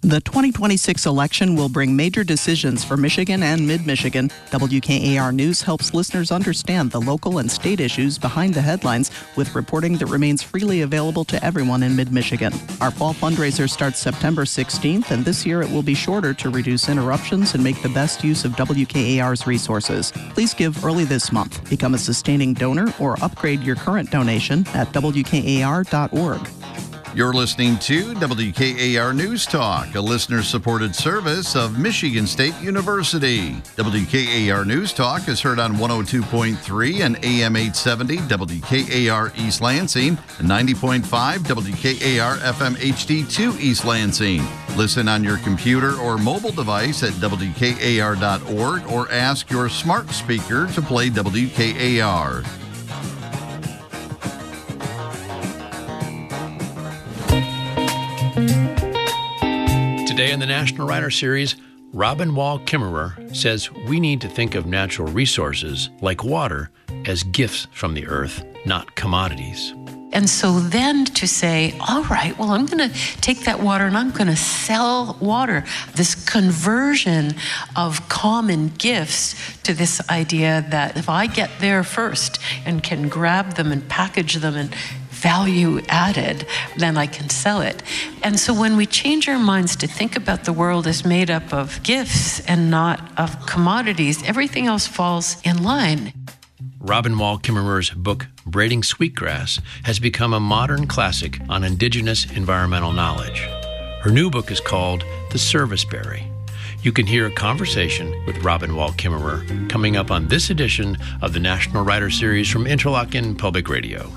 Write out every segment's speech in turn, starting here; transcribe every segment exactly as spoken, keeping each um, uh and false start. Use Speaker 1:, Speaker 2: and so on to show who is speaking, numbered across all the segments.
Speaker 1: The twenty twenty-six election will bring major decisions for Michigan and Mid-Michigan. W K A R News helps listeners understand the local and state issues behind the headlines with reporting that remains freely available to everyone in Mid-Michigan. Our fall fundraiser starts September sixteenth, and this year it will be shorter to reduce interruptions and make the best use of W K A R's resources. Please give early this month. Become a sustaining donor or upgrade your current donation at W K A R dot org.
Speaker 2: You're listening to W K A R News Talk, a listener-supported service of Michigan State University. W K A R News Talk is heard on one oh two point three and A M eight seventy W K A R East Lansing and ninety point five W K A R F M H D two East Lansing. Listen on your computer or mobile device at W K A R dot org or ask your smart speaker to play W K A R.
Speaker 3: Today in the National Writer Series, Robin Wall Kimmerer says we need to think of natural resources like water as gifts from the earth, not commodities.
Speaker 4: And so then to say, all right, well, I'm going to take that water and I'm going to sell water. This conversion of common gifts to this idea that if I get there first and can grab them and package them and value added, then I can sell it. And so when we change our minds to think about the world as made up of gifts and not of commodities, everything else falls in line.
Speaker 3: Robin Wall Kimmerer's book, Braiding Sweetgrass, has become a modern classic on indigenous environmental knowledge. Her new book is called The Serviceberry. You can hear a conversation with Robin Wall Kimmerer coming up on this edition of the National Writer Series from Interlochen Public Radio.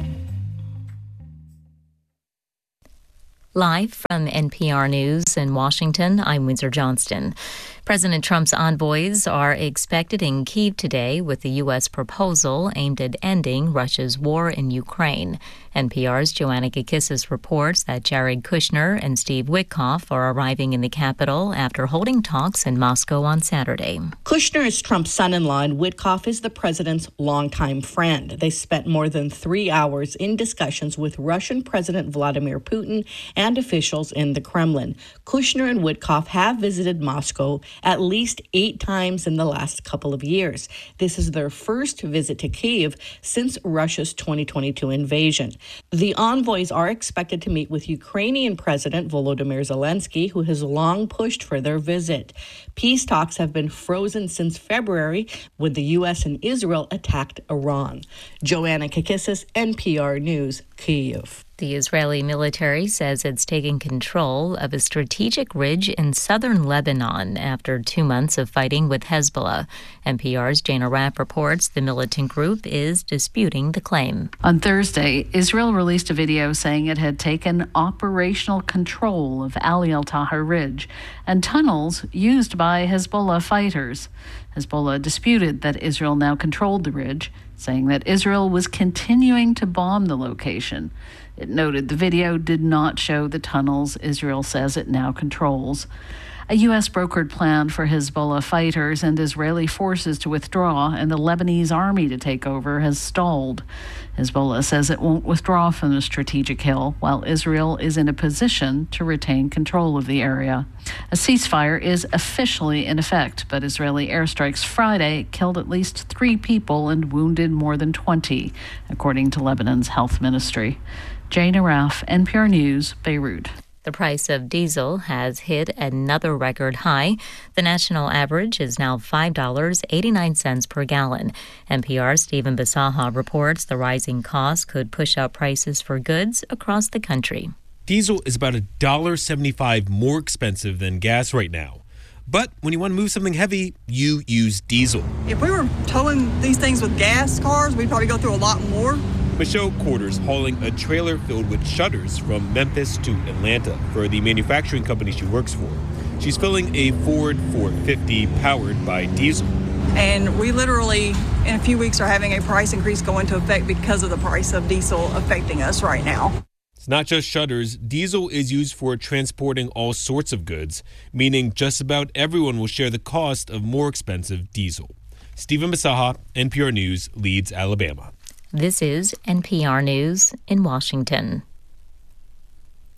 Speaker 5: Live from N P R News in Washington, I'm Windsor Johnston. President Trump's envoys are expected in Kyiv today with the U S proposal aimed at ending Russia's war in Ukraine. N P R's Joanna Kakissis reports that Jared Kushner and Steve Witkoff are arriving in the capital after holding talks in Moscow on Saturday.
Speaker 6: Kushner is Trump's son-in-law and Witkoff is the president's longtime friend. They spent more than three hours in discussions with Russian President Vladimir Putin and officials in the Kremlin. Kushner and Witkoff have visited Moscow at least eight times in the last couple of years. This is their first visit to Kyiv since Russia's twenty twenty-two invasion. The envoys are expected to meet with Ukrainian President Volodymyr Zelensky, who has long pushed for their visit. Peace talks have been frozen since February when the U S and Israel attacked Iran. Joanna Kakissis, N P R News, Kyiv.
Speaker 5: The Israeli military says it's taking control of a strategic ridge in southern Lebanon after two months of fighting with Hezbollah. N P R's Jana Rapp reports the militant group is disputing the claim.
Speaker 7: On Thursday, Israel released a video saying it had taken operational control of Ali al-Tahar Ridge and tunnels used by Hezbollah fighters. Hezbollah disputed that Israel now controlled the ridge, saying that Israel was continuing to bomb the location. It noted the video did not show the tunnels Israel says it now controls. A U S brokered plan for Hezbollah fighters and Israeli forces to withdraw and the Lebanese army to take over has stalled. Hezbollah says it won't withdraw from the strategic hill, while Israel is in a position to retain control of the area. A ceasefire is officially in effect, but Israeli airstrikes Friday killed at least three people and wounded more than twenty, according to Lebanon's health ministry. Jana Raff, N P R News, Beirut.
Speaker 5: The price of diesel has hit another record high. The national average is now five dollars and eighty-nine cents per gallon. N P R's Stephen Bisaha reports the rising costs could push up prices for goods across the country.
Speaker 8: Diesel is about one dollar and seventy-five cents more expensive than gas right now. But when you want to move something heavy, you use diesel.
Speaker 9: If we were towing these things with gas cars, we'd probably go through a lot more.
Speaker 8: Michelle Quarters hauling a trailer filled with shutters from Memphis to Atlanta for the manufacturing company she works for. She's filling a Ford four fifty powered by diesel.
Speaker 9: And we literally, in a few weeks, are having a price increase go into effect because of the price of diesel affecting us right now.
Speaker 8: It's not just shutters. Diesel is used for transporting all sorts of goods, meaning just about everyone will share the cost of more expensive diesel. Stephen Bisaha, N P R News, Leeds, Alabama.
Speaker 5: This is N P R News in Washington.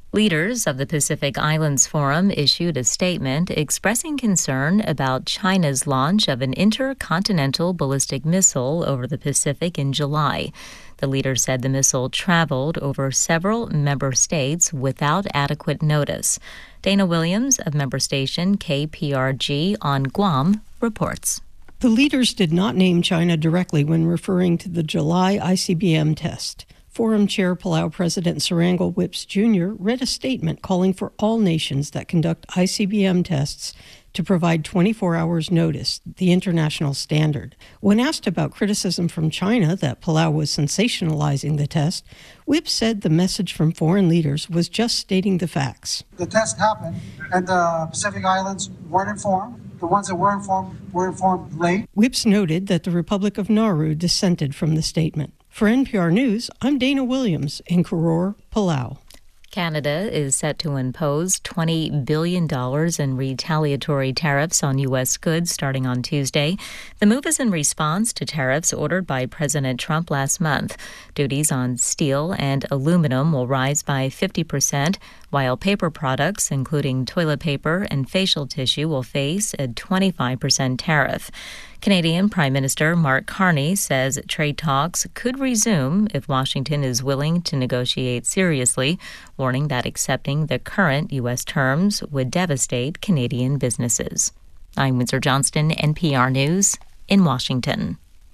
Speaker 5: Leaders of the Pacific Islands Forum issued a statement expressing concern about China's launch of an intercontinental ballistic missile over the Pacific in July. The leaders said the missile traveled over several member states without adequate notice. Dana Williams of member station K P R G on Guam reports.
Speaker 10: The leaders did not name China directly when referring to the July I C B M test. Forum Chair Palau President Serangoon Whipps Junior read a statement calling for all nations that conduct I C B M tests to provide twenty-four hours notice, the international standard. When asked about criticism from China that Palau was sensationalizing the test, Whipps said the message from foreign leaders was just stating the facts.
Speaker 11: The test happened and the Pacific Islands weren't informed. The ones that were informed were informed late.
Speaker 10: Whipps noted that the Republic of Nauru dissented from the statement. For N P R News, I'm Dana Williams in Koror, Palau.
Speaker 5: Canada is set to impose twenty billion dollars in retaliatory tariffs on U S goods starting on Tuesday. The move is in response to tariffs ordered by President Trump last month. Duties on steel and aluminum will rise by fifty percent, while paper products, including toilet paper and facial tissue, will face a twenty-five percent tariff. Canadian Prime Minister Mark Carney says trade talks could resume if Washington is willing to negotiate seriously, warning that accepting the current U S terms would devastate Canadian businesses. I'm Windsor Johnston, N P R News, in Washington.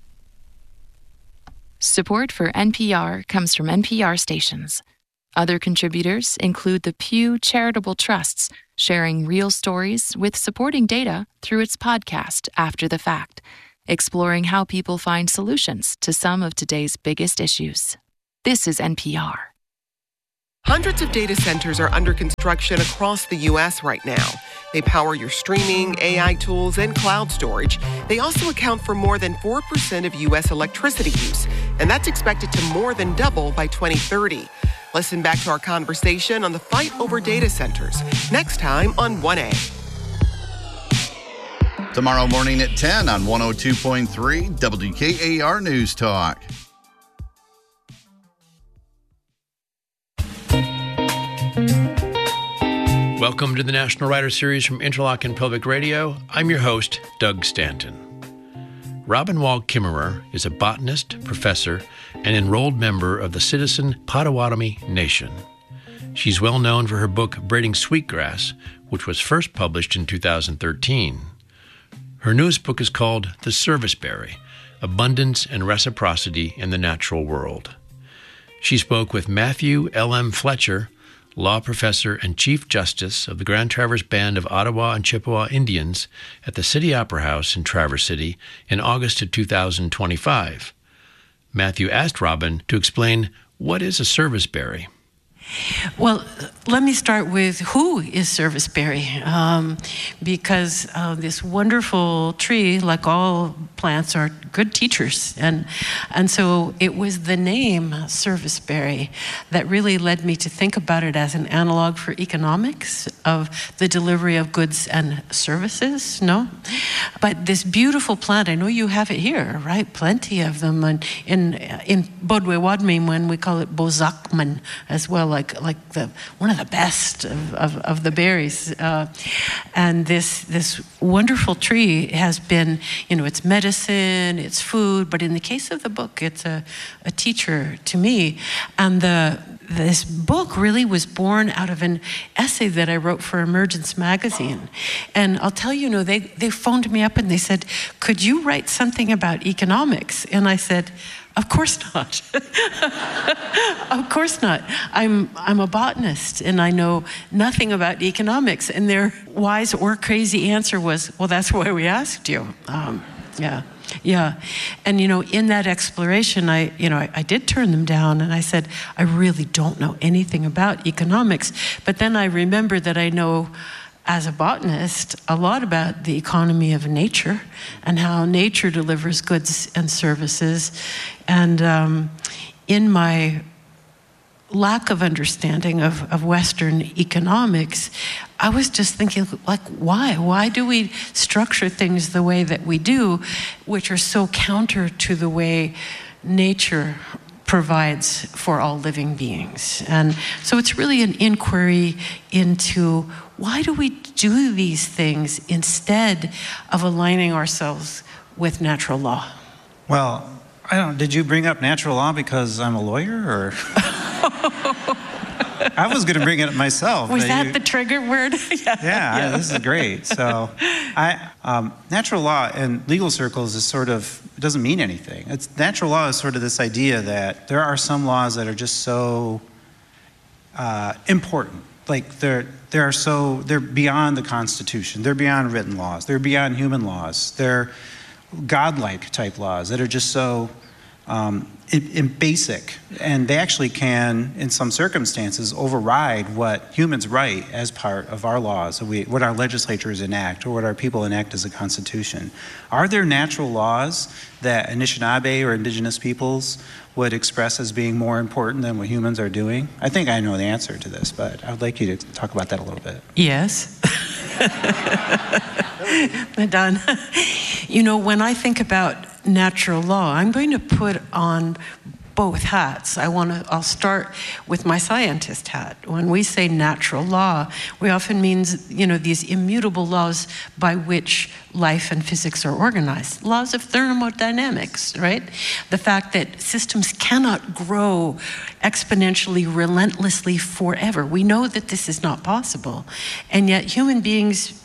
Speaker 12: Support for N P R comes from N P R stations. Other contributors include the Pew Charitable Trusts, sharing real stories with supporting data through its podcast After the Fact, exploring how people find solutions to some of today's biggest issues. This is N P R.
Speaker 13: Hundreds of data centers are under construction across the U S right now. They power your streaming, A I tools, and cloud storage. They also account for more than four percent of U S electricity use, and that's expected to more than double by twenty thirty. Listen back to our conversation on the fight over data centers next time on one A.
Speaker 2: Tomorrow morning at ten on one oh two point three W K A R News Talk.
Speaker 3: Welcome to the National Writer Series from Interlochen Public Radio. I'm your host, Doug Stanton. Robin Wall Kimmerer is a botanist, professor, and enrolled member of the Citizen Potawatomi Nation. She's well known for her book, Braiding Sweetgrass, which was first published in two thousand thirteen. Her newest book is called The Serviceberry, Abundance and Reciprocity in the Natural World. She spoke with Matthew L M Fletcher, law professor and Chief Justice of the Grand Traverse Band of Ottawa and Chippewa Indians at the City Opera House in Traverse City in August of two thousand twenty-five. Matthew asked Robin to explain what is a serviceberry.
Speaker 4: Well, let me start with who is serviceberry, um, because uh, this wonderful tree, like all plants, are good teachers, and and so it was the name serviceberry that really led me to think about it as an analog for economics of the delivery of goods and services. No, but this beautiful plant, I know you have it here, right? Plenty of them, and in in Bodwe-Wadmin, when we call it Bozakman as well. Like, like the one of the best of, of, of the berries. Uh, and this this wonderful tree has been, you know, it's medicine, it's food, but in the case of the book, it's a, a teacher to me. And the this book really was born out of an essay that I wrote for Emergence magazine. And I'll tell you, you know, they, they phoned me up and they said, could you write something about economics? And I said, of course not. Of course not. I'm I'm a botanist and I know nothing about economics. And their wise or crazy answer was, well, that's why we asked you. Um, yeah, yeah. And, you know, in that exploration, I, you know, I, I did turn them down and I said, I really don't know anything about economics. But then I remembered that I know, as a botanist, a lot about the economy of nature and how nature delivers goods and services. And um, in my lack of understanding of, of Western economics, I was just thinking, like, why? Why do we structure things the way that we do, which are so counter to the way nature provides for all living beings. And so it's really an inquiry into why do we do these things instead of aligning ourselves with natural law?
Speaker 14: Well, I don't, did you bring up natural law because I'm a lawyer, or? I was going to bring it up myself.
Speaker 4: Was that
Speaker 14: you,
Speaker 4: the trigger word? yeah,
Speaker 14: yeah, yeah, this is great. So, I um, natural law in legal circles is sort of, it doesn't mean anything. It's, natural law is sort of this idea that there are some laws that are just so uh, important. Like they're they're so they're beyond the Constitution. They're beyond written laws. They're beyond human laws. They're godlike type laws that are just so um, in, in basic, and they actually can, in some circumstances, override what humans write as part of our laws, we, what our legislatures enact, or what our people enact as a constitution. Are there natural laws that Anishinaabe or indigenous peoples would express as being more important than what humans are doing? I think I know the answer to this, but I would like you to talk about that a little bit.
Speaker 4: Yes. Done. You know, when I think about natural law, I'm going to put on both hats. I want to, I'll start with my scientist hat. When we say natural law, we often mean, you know, these immutable laws by which life and physics are organized. Laws of thermodynamics, right? The fact that systems cannot grow exponentially, relentlessly forever. We know that this is not possible. And yet human beings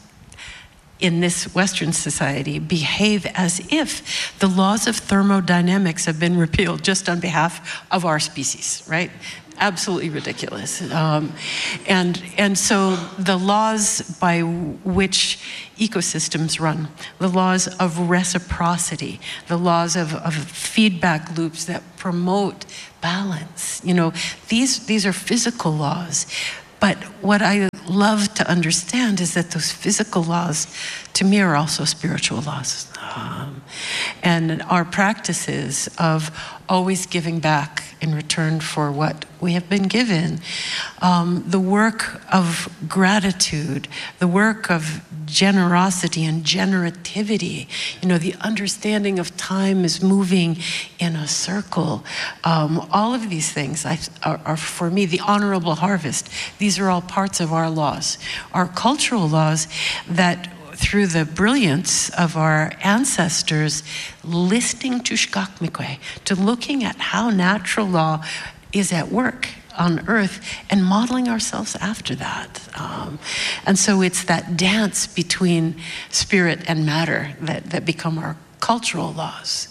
Speaker 4: in this Western society behave as if the laws of thermodynamics have been repealed just on behalf of our species, right? Absolutely ridiculous. Um, and, and so the laws by which ecosystems run, the laws of reciprocity, the laws of, of feedback loops that promote balance, you know, these, these are physical laws. But what I love to understand is that those physical laws, to me, are also spiritual laws. Um, and our practices of always giving back in return for what we have been given, um, the work of gratitude, the work of generosity and generativity, you know, the understanding of time is moving in a circle. Um, all of these things I, are, are, for me, the honorable harvest. These are all parts of our laws, our cultural laws that, through the brilliance of our ancestors, listening to Shkakmikwe, to looking at how natural law is at work on earth and modeling ourselves after that. Um, and so it's that dance between spirit and matter that, that become our cultural laws.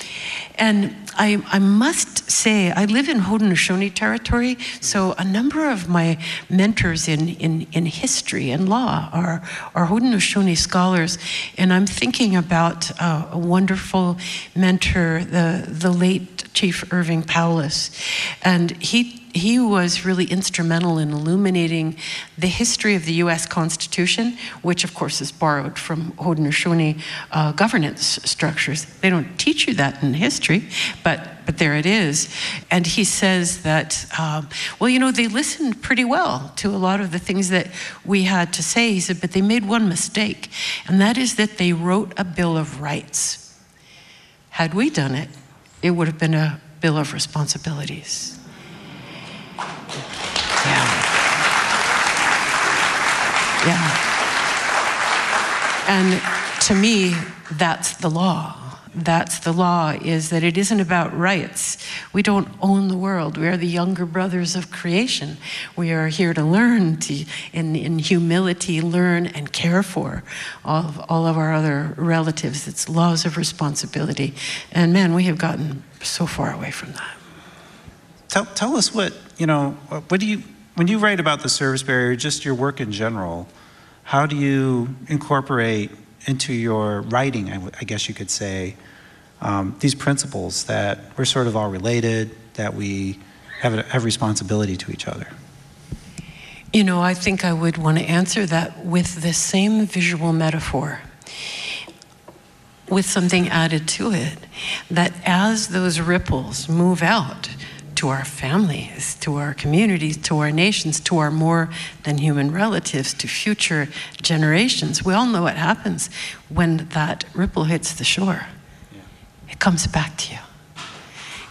Speaker 4: And I, I must say, I live in Haudenosaunee territory, so a number of my mentors in, in, in history and law are, are Haudenosaunee scholars, and I'm thinking about uh, a wonderful mentor, the, the late Chief Irving Paulus, and he He was really instrumental in illuminating the history of the U S Constitution, which of course is borrowed from Haudenosaunee uh, governance structures. They don't teach you that in history, but but there it is. And he says that, um, well, you know, they listened pretty well to a lot of the things that we had to say. He said, but they made one mistake, and that is that they wrote a Bill of Rights. Had we done it, it would have been a Bill of Responsibilities. Yeah. Yeah. And to me, that's the law. That's the law, is that it isn't about rights. We don't own the world. We are the younger brothers of creation. We are here to learn, to, in, in humility, learn and care for all of, all of our other relatives. It's laws of responsibility. And man, we have gotten so far away from that.
Speaker 14: Tell, tell us what, you know, what do you, when you write about the service barrier, just your work in general, how do you incorporate into your writing, I, w- I guess you could say, um, these principles that we're sort of all related, that we have, a, have responsibility to each other?
Speaker 4: You know, I think I would want to answer that with the same visual metaphor, with something added to it, that as those ripples move out to our families, to our communities, to our nations, to our more than human relatives, to future generations, we all know what happens when that ripple hits the shore. Yeah. It comes back to you.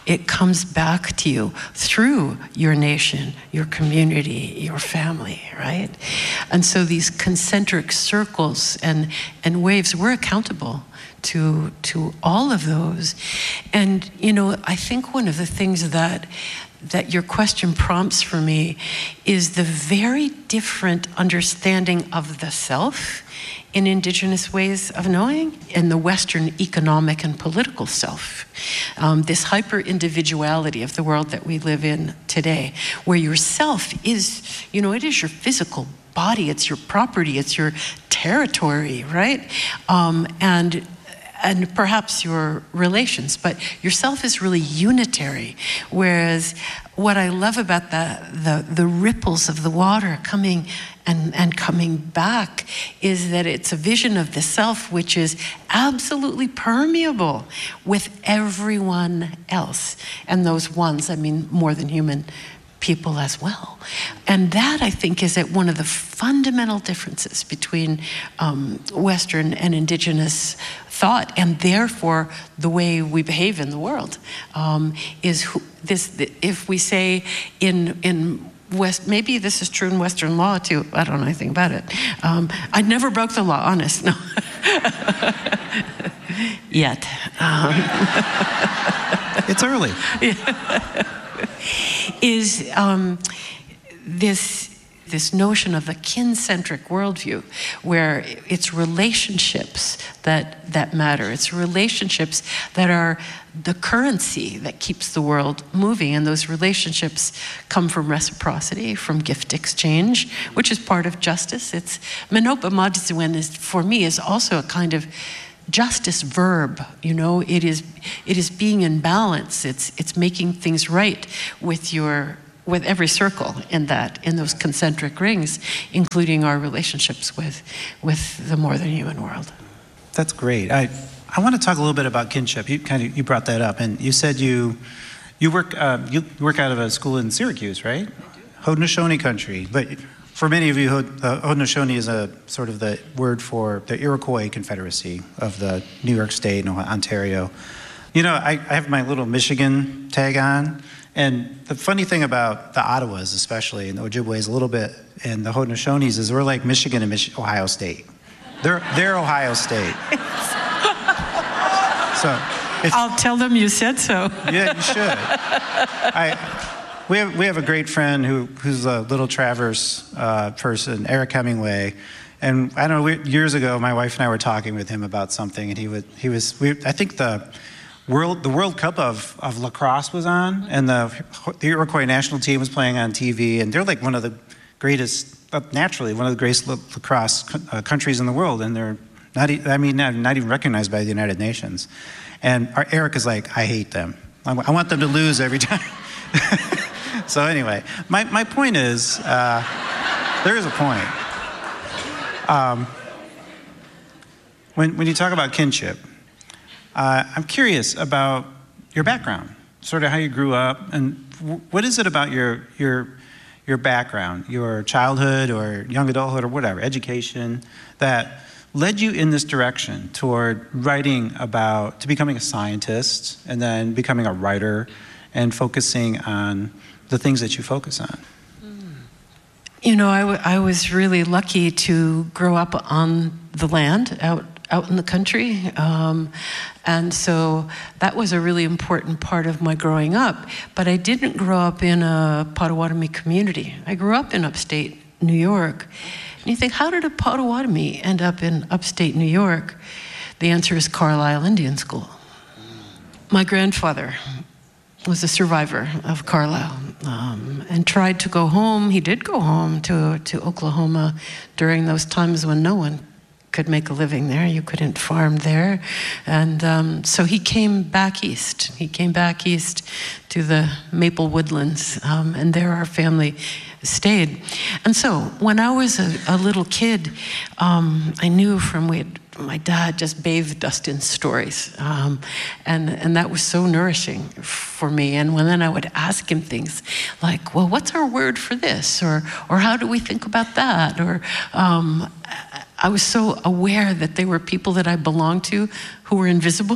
Speaker 4: it comes back to you through your nation, your community, your family, right? And so these concentric circles and, and waves, we're accountable to to all of those. And, you know, I think one of the things that that your question prompts for me is the very different understanding of the self in Indigenous ways of knowing and the Western economic and political self. Um, this hyper-individuality of the world that we live in today, where your self is, you know, it is your physical body, it's your property, it's your territory, right? Um, and and perhaps your relations, but yourself is really unitary. Whereas what I love about the, the, the ripples of the water coming and, and coming back is that it's a vision of the self which is absolutely permeable with everyone else. And those ones, I mean, more than human people as well. And that, I think, is at one of the fundamental differences between um, Western and Indigenous thought, and therefore the way we behave in the world. Um, is who, this, if we say in in West, maybe this is true in Western law too, I don't know anything about it. Um, I never broke the law, honest, no. Yet. Um,
Speaker 14: it's early.
Speaker 4: is um, this this notion of a kin-centric worldview, where it's relationships that that matter. It's relationships that are the currency that keeps the world moving, and those relationships come from reciprocity, from gift exchange, which is part of justice. It's Manopa Madiziwen is, for me, is also a kind of justice verb, you know. It is it is being in balance. It's it's making things right with your with every circle in that, in those concentric rings, including our relationships with with the more than human world.
Speaker 14: That's great. I I want to talk a little bit about kinship. You kind of you brought that up, and you said you you work uh, you work out of a school in Syracuse, right? Haudenosaunee country, but for many of you, uh, Haudenosaunee is a sort of the word for the Iroquois Confederacy of the New York State and Ontario. You know, I, I have my little Michigan tag on, and the funny thing about the Ottawas, especially, and the Ojibways a little bit, and the Haudenosaunees is we're like Michigan and Mich- Ohio State. They're they're Ohio State. So it's,
Speaker 4: I'll tell them you said so.
Speaker 14: Yeah, you should. I. We have we have a great friend who who's a Little Traverse uh, person, Eric Hemingway, and I don't know. We, years ago, my wife and I were talking with him about something, and he would he was. We, I think the world the World Cup of, of lacrosse was on, and the the Iroquois national team was playing on T V, and they're like one of the greatest, uh, naturally one of the greatest lacrosse uh, countries in the world, and they're not. I mean, not, not even recognized by the United Nations. And our Eric is like, I hate them. I, I want them to lose every time. So anyway, my, my point is, uh, there is a point. Um, when, when you talk about kinship, uh, I'm curious about your background, sort of how you grew up, and w- what is it about your, your, your background, your childhood or young adulthood or whatever, education, that led you in this direction toward writing about, to becoming a scientist and then becoming a writer and focusing on the things that you focus on?
Speaker 4: You know, I, w- I was really lucky to grow up on the land, out out in the country, um, and so that was a really important part of my growing up. But I didn't grow up in a Potawatomi community. I grew up in upstate New York. And you think, how did a Potawatomi end up in upstate New York? The answer is Carlisle Indian School. My grandfather was a survivor of Carlisle, um, and tried to go home. He did go home to, to Oklahoma during those times when no one could make a living there. You couldn't farm there. And um, so he came back east. He came back east to the Maple Woodlands, um, and there our family stayed. And so when I was a, a little kid, um, I knew from we had my dad just bathed us in stories, um, and and that was so nourishing for me. And when then I would ask him things like, "Well, what's our word for this?" or "Or how do we think about that?" Or um, I was so aware that there were people that I belonged to who were invisible to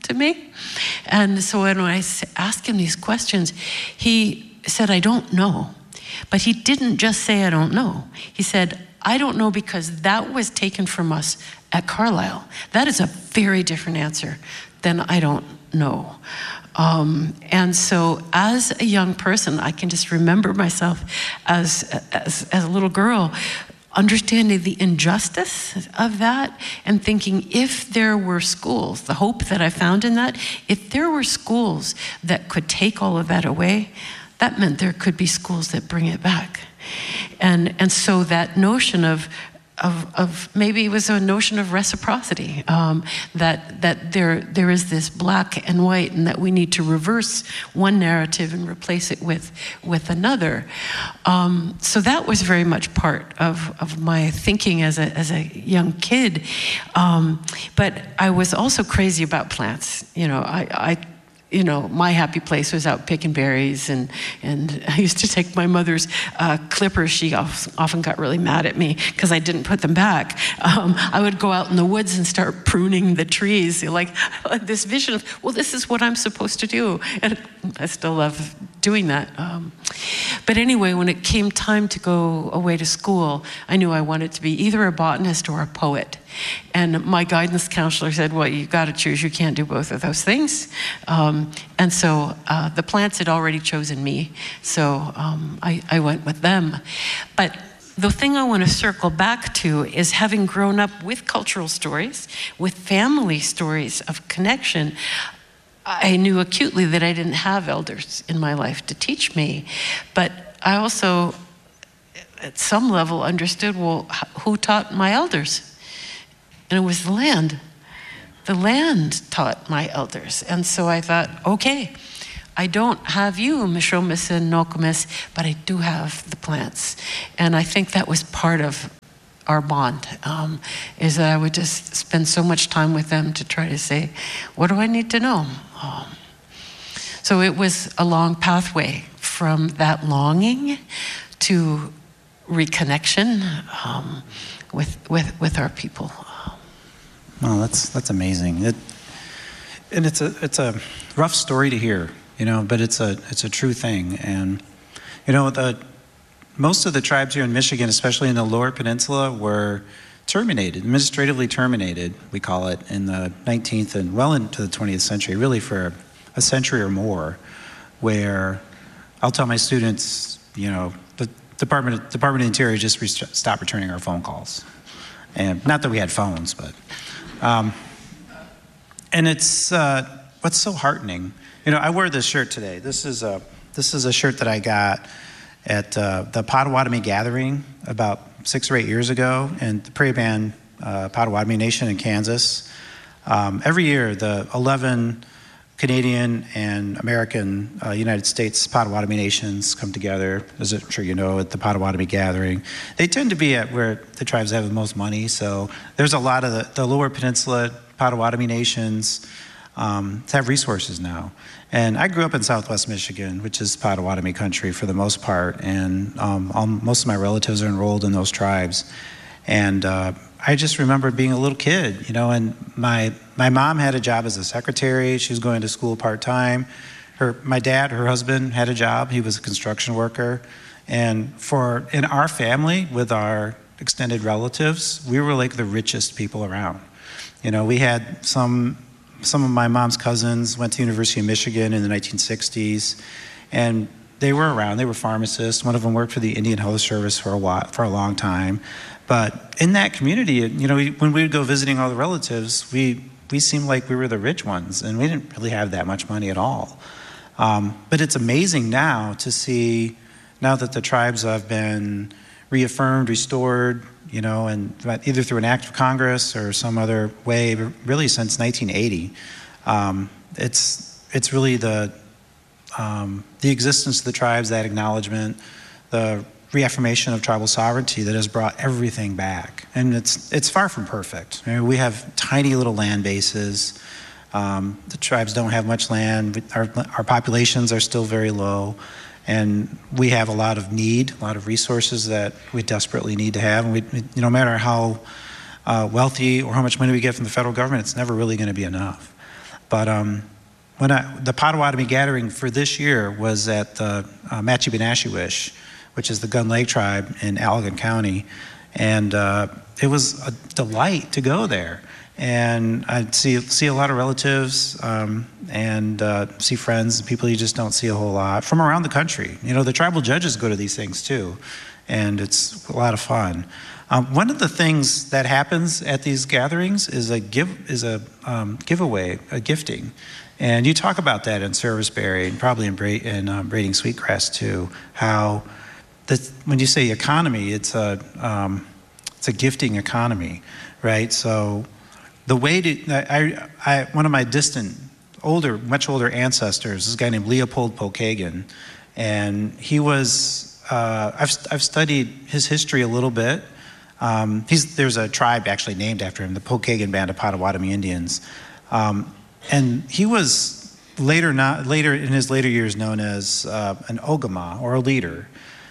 Speaker 4: to me. And so when I asked him these questions, he said, I don't know. But he didn't just say, I don't know. He said, I don't know because that was taken from us at Carlisle. That is a very different answer than I don't know. Um, and so as a young person, I can just remember myself as, as, as a little girl understanding the injustice of that and thinking if there were schools, the hope that I found in that, if there were schools that could take all of that away, that meant there could be schools that bring it back. And, and so that notion of Of, of maybe it was a notion of reciprocity, um, that that there there is this black and white, and that we need to reverse one narrative and replace it with with another. Um, so that was very much part of, of my thinking as a as a young kid. Um, but I was also crazy about plants. You know, I. I You know, my happy place was out picking berries, and, and I used to take my mother's uh, clippers. She often got really mad at me because I didn't put them back. Um, I would go out in the woods and start pruning the trees, like this vision of, well, this is what I'm supposed to do. And I still love doing that. Um, but anyway, when it came time to go away to school, I knew I wanted to be either a botanist or a poet. And my guidance counselor said, well, you got to choose. You can't do both of those things. Um, and so uh, the plants had already chosen me. So um, I, I went with them. But the thing I want to circle back to is having grown up with cultural stories, with family stories of connection, I knew acutely that I didn't have elders in my life to teach me. But I also, at some level, understood, well, who taught my elders? And it was the land. The land taught my elders. And so I thought, okay, I don't have you, Mishomis and Nokomis, but I do have the plants. And I think that was part of our bond, um, is that I would just spend so much time with them to try to say, what do I need to know? Um, so it was a long pathway from that longing to reconnection um, with, with, with our people.
Speaker 14: Well, that's that's amazing. It, and it's a it's a rough story to hear, you know, but it's a it's a true thing. And you know, the most of the tribes here in Michigan, especially in the Lower Peninsula, were terminated, administratively terminated, we call it, in the nineteenth and well into the twentieth century, really for a century or more, where I'll tell my students, you know, the Department Department of the Interior just re- stopped returning our phone calls. And not that we had phones, but Um, and it's uh, what's so heartening. You know, I wear this shirt today. This is a this is a shirt that I got at uh, the Potawatomi Gathering about six or eight years ago in the Prairie Band uh, Potawatomi Nation in Kansas. Um, every year, the eleven Canadian and American uh, United States Potawatomi nations come together, as I'm sure you know, at the Potawatomi Gathering. They tend to be at where the tribes have the most money, so there's a lot of the, the Lower Peninsula Potawatomi nations um, have resources now. And I grew up in Southwest Michigan, which is Potawatomi country for the most part, and um, all, most of my relatives are enrolled in those tribes. And uh, I just remember being a little kid, you know, and my my mom had a job as a secretary. She was going to school part-time. Her, my dad, her husband, had a job. He was a construction worker. And for in our family, with our extended relatives, we were like the richest people around. You know, we had some some of my mom's cousins went to University of Michigan in the nineteen sixties, and they were around. They were pharmacists. One of them worked for the Indian Health Service for a while, for a long time. But in that community, you know, we, when we would go visiting all the relatives, we we seemed like we were the rich ones, and we didn't really have that much money at all. Um, but it's amazing now to see, now that the tribes have been reaffirmed, restored, you know, and either through an act of Congress or some other way, really since nineteen eighty, um, it's it's really the um, the existence of the tribes, that acknowledgement, the reaffirmation of tribal sovereignty that has brought everything back. And it's it's far from perfect. I mean, we have tiny little land bases. Um, the tribes don't have much land. Our, our populations are still very low. And we have a lot of need, a lot of resources that we desperately need to have. And we, you know, no matter how uh, wealthy or how much money we get from the federal government, it's never really going to be enough. But um, when I, the Potawatomi gathering for this year was at the uh, Matchi-Benashewish, which is the Gun Lake tribe in Allegan County, and uh, it was a delight to go there. And I'd see see a lot of relatives um, and uh, see friends, people you just don't see a whole lot from around the country. You know, the tribal judges go to these things too, and it's a lot of fun. Um, one of the things that happens at these gatherings is a give is a um, giveaway, a gifting, and you talk about that in Serviceberry and probably in, Bra- in um, Braiding Sweetgrass too. How that when you say economy, it's a um, it's a gifting economy, right? So. The way to, I, I, one of my distant, older, much older ancestors is a guy named Leopold Pokagon, and he was, uh, I've, I've studied his history a little bit. Um, he's, there's a tribe actually named after him, the Pokagon Band of Potawatomi Indians. Um, and he was later, not, later in his later years known as uh, an Ogama, or a leader.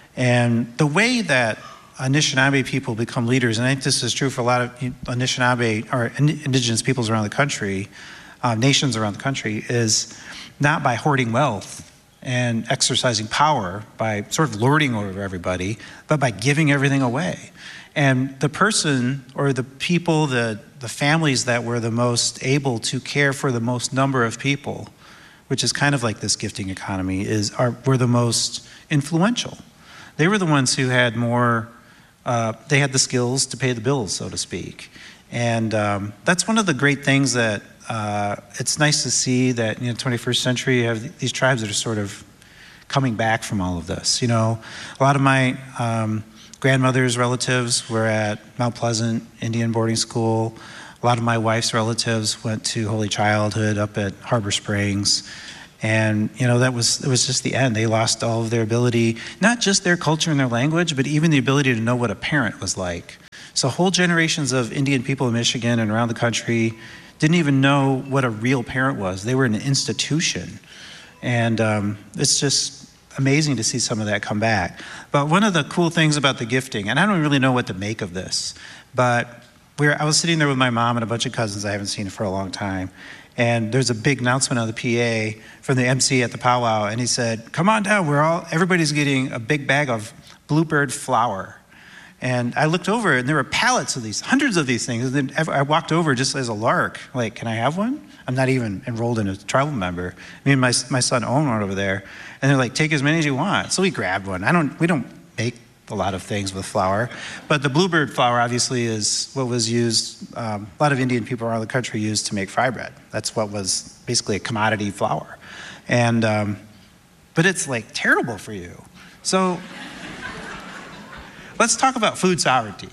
Speaker 14: And the way that Anishinaabe people become leaders, and I think this is true for a lot of Anishinaabe or indigenous peoples around the country, uh, nations around the country, is not by hoarding wealth and exercising power by sort of lording over everybody, but by giving everything away. And the person or the people, the, the families that were the most able to care for the most number of people, which is kind of like this gifting economy, is are were the most influential. They were the ones who had more Uh, they had the skills to pay the bills, so to speak. And um, that's one of the great things that uh, it's nice to see that, you know, twenty-first century, you have these tribes that are sort of coming back from all of this. You know, a lot of my um, grandmother's relatives were at Mount Pleasant Indian boarding school. A lot of my wife's relatives went to Holy Childhood up at Harbor Springs. And, you know, that was, it was just the end. They lost all of their ability, not just their culture and their language, but even the ability to know what a parent was like. So whole generations of Indian people in Michigan and around the country didn't even know what a real parent was. They were an institution. And um, it's just amazing to see some of that come back. But one of the cool things about the gifting, and I don't really know what to make of this, but we're, I was sitting there with my mom and a bunch of cousins I haven't seen for a long time. And there's a big announcement on the P A from the M C at the powwow, and he said, "Come on down. We're all everybody's getting a big bag of bluebird flour." And I looked over, and there were pallets of these, hundreds of these things. And then I walked over just as a lark, like, "Can I have one?" I'm not even enrolled in a tribal member. Me and my my son Owen went over there, and they're like, "Take as many as you want." So we grabbed one. I don't. We don't make a lot of things with flour, but the bluebird flour obviously is what was used, um, a lot of Indian people around the country used to make fry bread. That's what was basically a commodity flour. And, um, but it's like terrible for you. So let's talk about food sovereignty.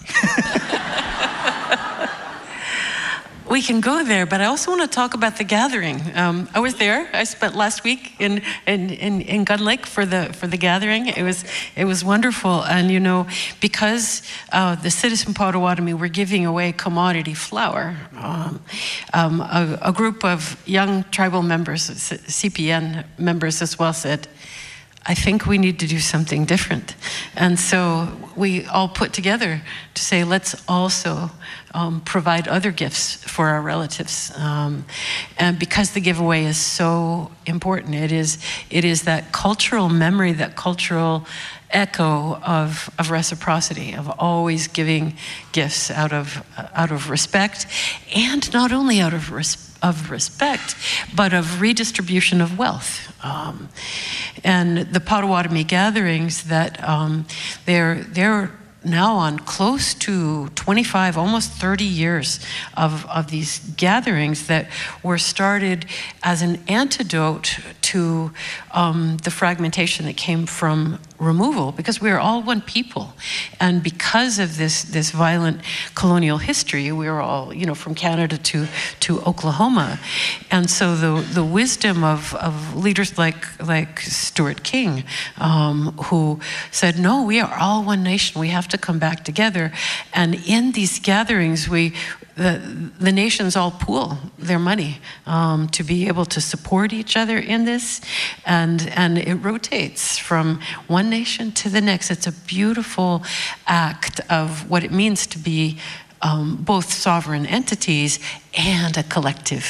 Speaker 4: We can go there, but I also want to talk about the gathering. Um, I was there. I spent last week in, in, in, in Gun Lake for the for the gathering. It was it was wonderful, and you know, because uh, the Citizen Potawatomi were giving away commodity flour, um, um, a, a group of young tribal members, C P N members as well, said, "I think we need to do something different." And so we all put together to say, let's also um, provide other gifts for our relatives. Um, and because the giveaway is so important, it is it is that cultural memory, that cultural echo of, of reciprocity, of always giving gifts out of out of respect, and not only out of respect, of respect, but of redistribution of wealth. Um, and the Potawatomi gatherings that um, they're they're now on close to twenty-five, almost thirty years of, of these gatherings that were started as an antidote to um, the fragmentation that came from removal, because we are all one people. And because of this this violent colonial history, we were all, you know, from Canada to, to Oklahoma. And so the the wisdom of, of leaders like, like Stuart King, um, who said, no, we are all one nation, we have to come back together. And in these gatherings, we The, the nations all pool their money um, to be able to support each other in this, and and it rotates from one nation to the next. It's a beautiful act of what it means to be um, both sovereign entities and a collective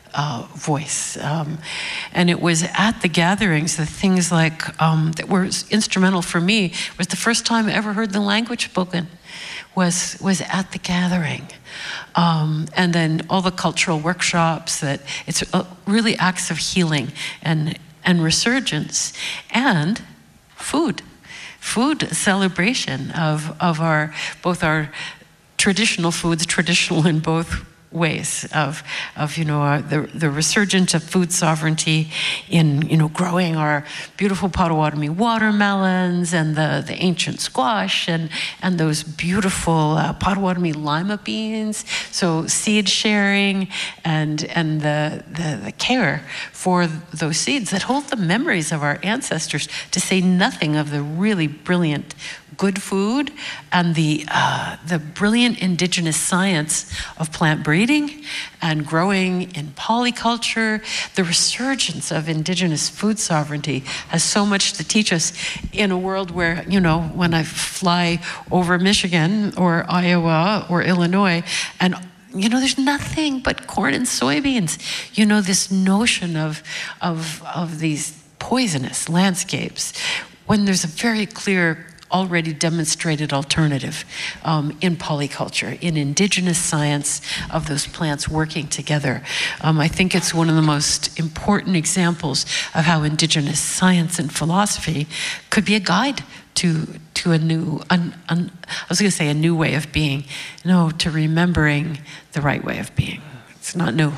Speaker 4: uh, voice. Um, and it was at the gatherings, the things like um, that were instrumental for me, was the first time I ever heard the language spoken. Was, was at the gathering. Um, and then all the cultural workshops, that it's uh, really acts of healing and, and resurgence, and food, food celebration of, of our, both our traditional foods, traditional in both ways of, of you know, our, the, the resurgence of food sovereignty in, you know, growing our beautiful Potawatomi watermelons and the, the ancient squash and, and those beautiful uh, Potawatomi lima beans. So seed sharing and, and the, the, the care for those seeds that hold the memories of our ancestors, to say nothing of the really brilliant good food and the uh, the brilliant indigenous science of plant breeding and growing in polyculture. The resurgence of indigenous food sovereignty has so much to teach us in a world where, you know, when I fly over Michigan or Iowa or Illinois, and you know, there's nothing but corn and soybeans. You know, this notion of of of these poisonous landscapes, when there's a very clear, already demonstrated alternative um, in polyculture, in indigenous science of those plants working together. Um, I think it's one of the most important examples of how indigenous science and philosophy could be a guide to to a new, un, un, I was going to say a new way of being, no, to remembering the right way of being. It's not new.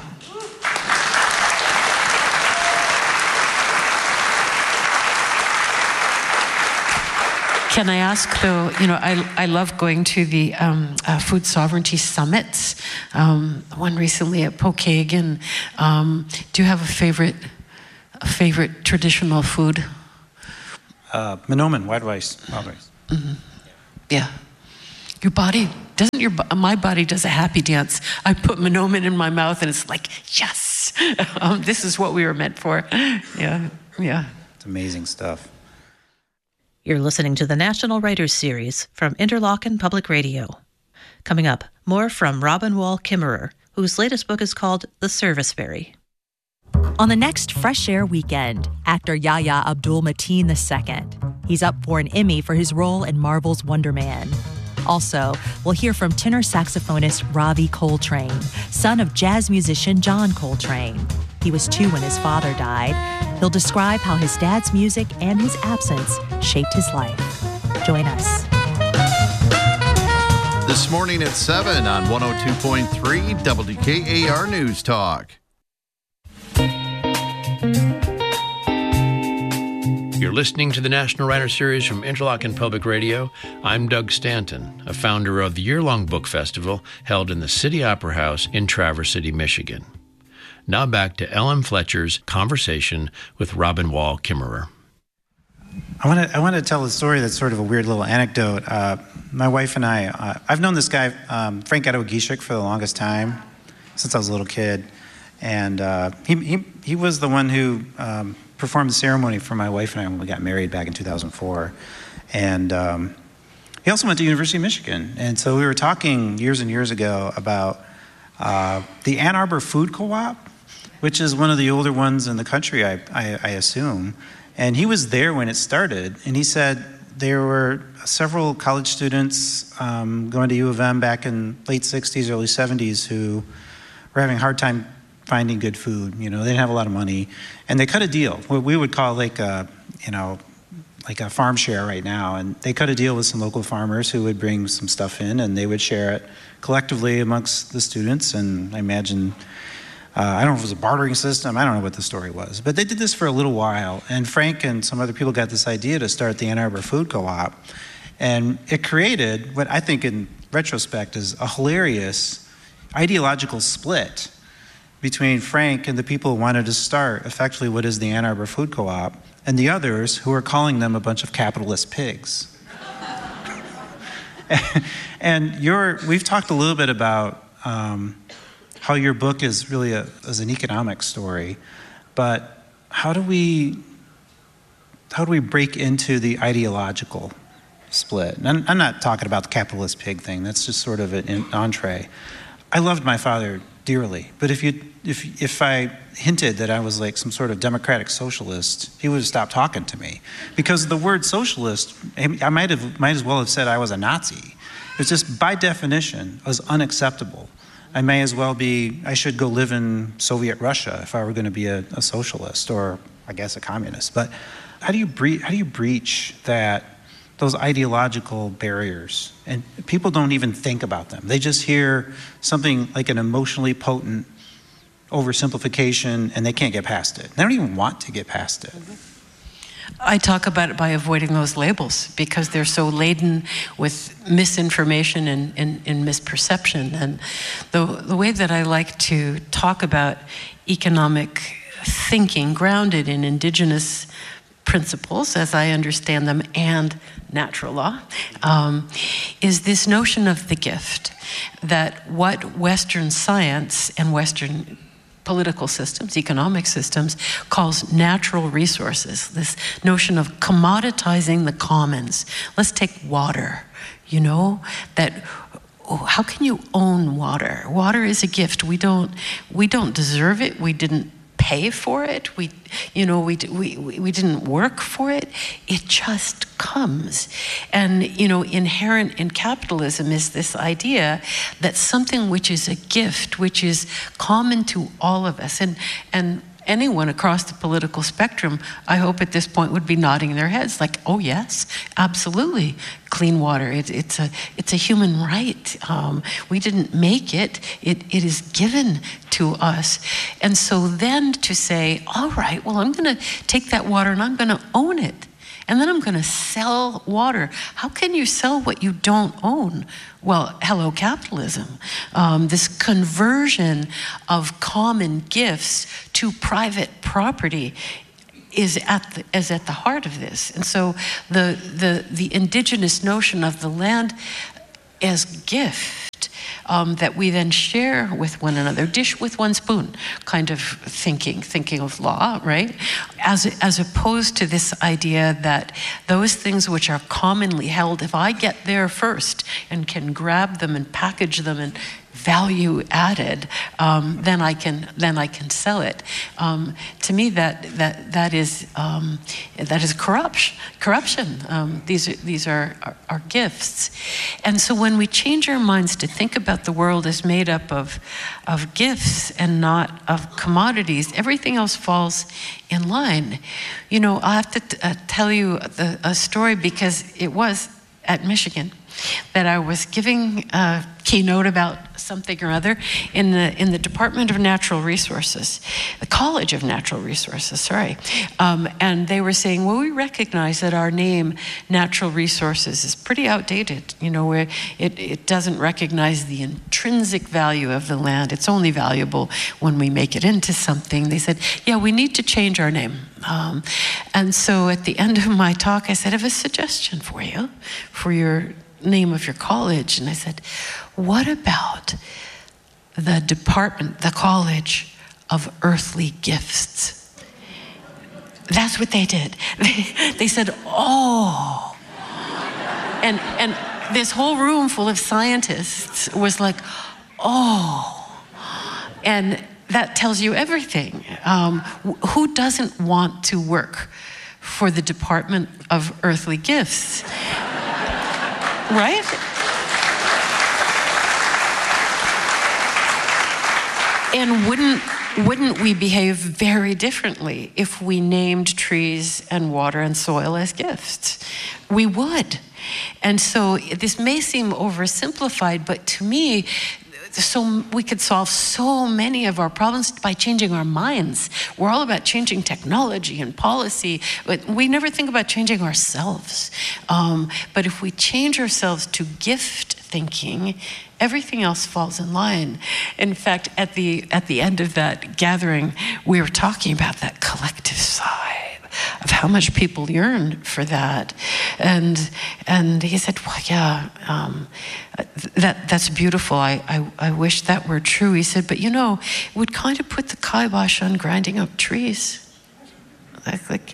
Speaker 4: Can I ask, though, you know, I, I love going to the um, uh, food sovereignty summits, um, one recently at Pokagon. Um, do you have a favorite, a favorite traditional food?
Speaker 14: Uh, Menomen, white rice. Wild rice.
Speaker 4: Mm-hmm. Yeah. Your body, doesn't your, my body does a happy dance. I put Menomen in my mouth and it's like, yes, um, this is what we were meant for. Yeah, yeah.
Speaker 14: It's amazing stuff.
Speaker 15: You're listening to the National Writers Series from Interlochen Public Radio. Coming up, more from Robin Wall Kimmerer, whose latest book is called The Service Berry.
Speaker 16: On the next Fresh Air weekend, actor Yahya Abdul-Mateen the Second. He's up for an Emmy for his role in Marvel's Wonder Man. Also, we'll hear from tenor saxophonist Ravi Coltrane, son of jazz musician John Coltrane. He was two when his father died. He'll describe how his dad's music and his absence shaped his life. Join us.
Speaker 2: This morning at seven on one oh two point three W K A R News Talk.
Speaker 3: You're listening to the National Writer Series from Interlochen Public Radio. I'm Doug Stanton, a founder of the year-long book festival held in the City Opera House in Traverse City, Michigan. Now back to Ellen Fletcher's conversation with Robin Wall Kimmerer.
Speaker 14: I want to I want to tell a story that's sort of a weird little anecdote. Uh, my wife and I, uh, I've known this guy, um, Frank Addo-Gishik, for the longest time, since I was a little kid. And uh, he, he he was the one who um, performed the ceremony for my wife and I when we got married back in two thousand four. And um, he also went to University of Michigan. And so we were talking years and years ago about uh, the Ann Arbor Food Co-op, which is one of the older ones in the country, I, I, I assume. And he was there when it started, and he said there were several college students um, going to U of M back in late sixties, early seventies who were having a hard time finding good food. You know, they didn't have a lot of money, and they cut a deal, what we would call like a, you know, like a farm share right now. And they cut a deal with some local farmers who would bring some stuff in, and they would share it collectively amongst the students. And I imagine, uh, I don't know if it was a bartering system, I don't know what the story was, but they did this for a little while. And Frank and some other people got this idea to start the Ann Arbor Food Co-op. And it created what I think in retrospect is a hilarious ideological split between Frank and the people who wanted to start effectively what is the Ann Arbor Food Co-op, and the others who are calling them a bunch of capitalist pigs. And your, we've talked a little bit about um, how your book is really a, is an economic story, but how do we how do we break into the ideological split? And I'm, I'm not talking about the capitalist pig thing. That's just sort of an entree. I loved my father dearly. But if you if if I hinted that I was like some sort of democratic socialist, he would have stopped talking to me, because the word socialist, I might have might as well have said I was a Nazi. It's just by definition was unacceptable. I may as well be. I should go live in Soviet Russia if I were going to be a, a socialist, or I guess a communist. But how do you bre- how do you breach that? Those ideological barriers, and people don't even think about them. They just hear something like an emotionally potent oversimplification, and they can't get past it. They don't even want to get past it.
Speaker 4: I talk about it by avoiding those labels, because they're so laden with misinformation and, and, and misperception. And the, the way that I like to talk about economic thinking grounded in indigenous principles, as I understand them, and natural law, um, is this notion of the gift, that what Western science and Western political systems, economic systems, calls natural resources, this notion of commoditizing the commons. Let's take water, you know, that oh, how can you own water? Water is a gift. We don't, we don't deserve it. We didn't pay for it. We, you know, we, we, we didn't work for it. It just comes. And, you know, inherent in capitalism is this idea that something which is a gift, which is common to all of us, and, and anyone across the political spectrum, I hope at this point would be nodding their heads like, oh yes, absolutely. Clean water, it, it's, a, it's a human right. Um, we didn't make it, it, it is given to us. And so then to say, all right, well, I'm gonna take that water and I'm gonna own it. And then I'm going to sell water. How can you sell what you don't own? Well, hello, capitalism. Um, this conversion of common gifts to private property is at the, is at the heart of this. And so the, the, the indigenous notion of the land as gift, um, that we then share with one another, dish with one spoon kind of thinking, thinking of law, right? As, as opposed to this idea that those things which are commonly held, if I get there first and can grab them and package them and value added, um, then I can then I can sell it. Um, to me, that that that is um, that is corruption. Corruption. Um, these are these are, are are gifts, and so when we change our minds to think about the world as made up of of gifts and not of commodities, everything else falls in line. You know, I have to t- uh, tell you the, a story, because it was at Michigan that I was giving a keynote about something or other in the in the Department of Natural Resources, the College of Natural Resources, sorry. Um, and they were saying, well, we recognize that our name, Natural Resources, is pretty outdated. You know, where it, it doesn't recognize the intrinsic value of the land. It's only valuable when we make it into something. They said, yeah, we need to change our name. Um, and so at the end of my talk, I said, I have a suggestion for you, for your name of your college. And I said, what about the department, the College of Earthly Gifts? That's what they did. They, they said, oh. And, and this whole room full of scientists was like, oh. And that tells you everything. Um, who doesn't want to work for the Department of Earthly Gifts? Right? And wouldn't wouldn't we behave very differently if we named trees and water and soil as gifts? We would. And so this may seem oversimplified, but to me, so we could solve so many of our problems by changing our minds. We're all about changing technology and policy, but we never think about changing ourselves. Um, but if we change ourselves to gift thinking, everything else falls in line. In fact, at the at the end of that gathering, we were talking about that collective sigh of how much people yearn for that, and and he said, well, yeah, um, that that's beautiful. I, I I wish that were true. He said, but you know, it would kind of put the kibosh on grinding up trees. Like, like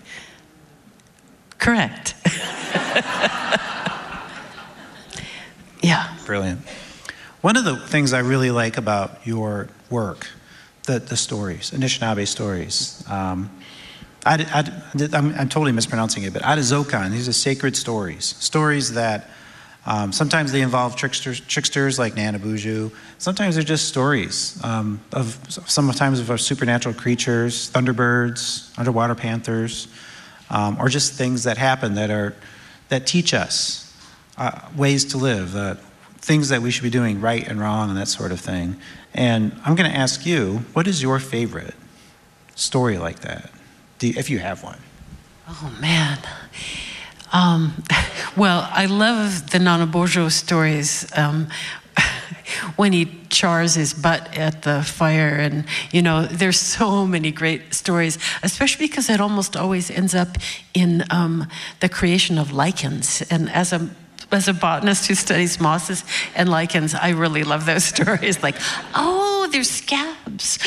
Speaker 4: correct. Yeah.
Speaker 14: Brilliant. One of the things I really like about your work, the, the stories, Anishinaabe stories, um, Ad, Ad, I'm, I'm totally mispronouncing it, but Adizokan, these are sacred stories. Stories that um, sometimes they involve tricksters, tricksters like Nanabuju. Sometimes they're just stories um, of, sometimes of supernatural creatures, thunderbirds, underwater panthers, um, or just things that happen that are that teach us uh, ways to live, uh, things that we should be doing right and wrong and that sort of thing. And I'm going to ask you, what is your favorite story like that? Do you, if you have one.
Speaker 4: Oh, man. Um, well, I love the Nanabuju stories. Um, when he chars his butt at the fire, and, you know, there's so many great stories, especially because it almost always ends up in um, the creation of lichens. And as a As a botanist who studies mosses and lichens, I really love those stories. Like, oh, there's scabs.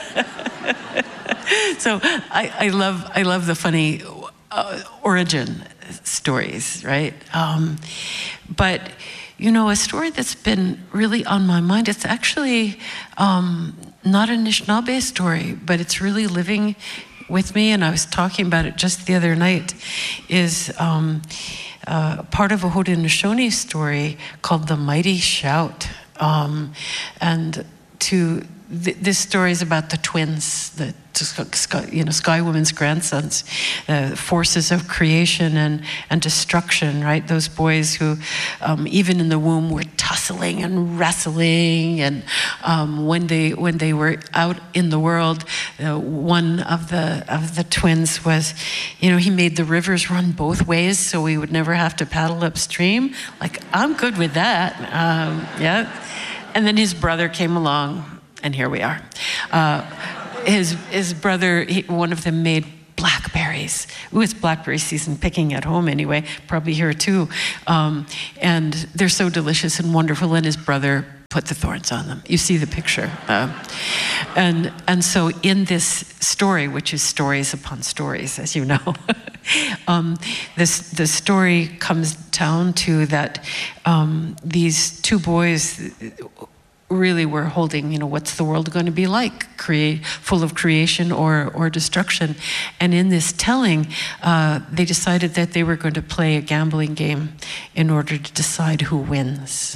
Speaker 4: So I, I love I love the funny uh, origin stories, right? Um, but you know, a story that's been really on my mind. It's actually um, not an Anishinaabe story, but it's really living with me. And I was talking about it just the other night. Is um, uh, part of a Haudenosaunee story called "The Mighty Shout," um, and to th- this story is about the twins, the sky, you know, Sky Woman's grandsons, the forces of creation and, and destruction, right? Those boys who, um, even in the womb, were tussling and wrestling, and um, when they when they were out in the world, uh, one of the of the twins was, you know, he made the rivers run both ways, so we would never have to paddle upstream. Like, I'm good with that, um, yeah. And then his brother came along, and here we are. Uh, His his brother, he, one of them made blackberries. Ooh, it's blackberry season, picking at home anyway, probably here too. Um, and they're so delicious and wonderful, and his brother put the thorns on them. You see the picture. Uh, and and so in this story, which is stories upon stories, as you know, um, this the story comes down to that um, these two boys really were holding, you know, what's the world going to be like, create, full of creation or or destruction. And in this telling, uh, they decided that they were going to play a gambling game in order to decide who wins.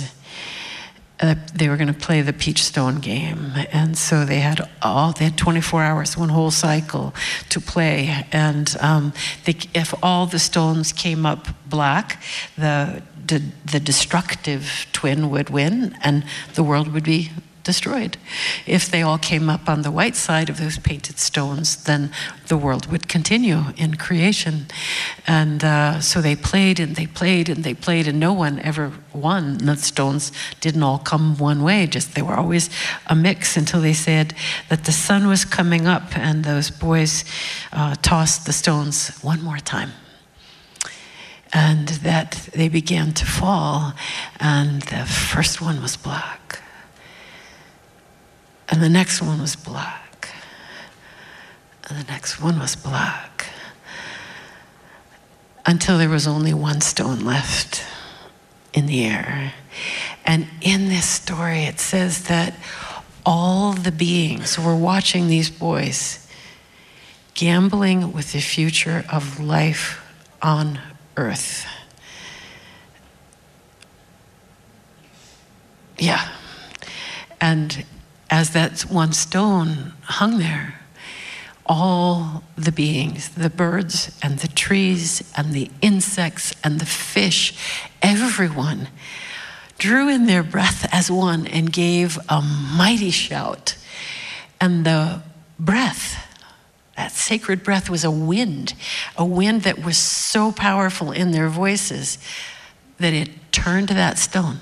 Speaker 4: Uh, they were going to play the Peachstone game, and so they had all they had twenty-four hours, one whole cycle to play. And um, they, if all the stones came up black, the The, the destructive twin would win and the world would be destroyed. If they all came up on the white side of those painted stones, then the world would continue in creation. And uh, so they played and they played and they played, and no one ever won. The stones didn't all come one way, just they were always a mix, until they said that the sun was coming up, and those boys uh, tossed the stones one more time. And that they began to fall, and the first one was black, and the next one was black, and the next one was black, until there was only one stone left in the air. And in this story, it says that all the beings were watching these boys gambling with the future of life on Earth. Yeah. And as that one stone hung there, all the beings, the birds and the trees and the insects and the fish, everyone drew in their breath as one and gave a mighty shout. And the breath, that sacred breath, was a wind, a wind that was so powerful in their voices that it turned that stone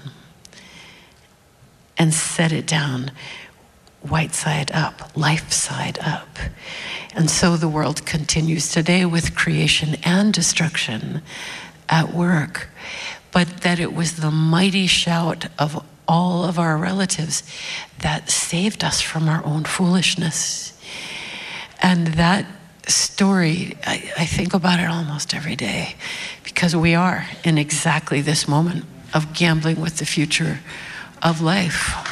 Speaker 4: and set it down white side up, life side up. And so the world continues today with creation and destruction at work. But that it was the mighty shout of all of our relatives that saved us from our own foolishness. And that story, I, I think about it almost every day, because we are in exactly this moment of gambling with the future of life.